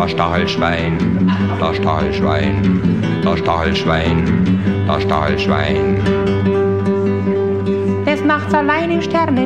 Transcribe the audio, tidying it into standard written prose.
das Stachelschwein, das Stachelschwein, das Stachelschwein, das Stachelschwein. Des Nachts allein im Sterne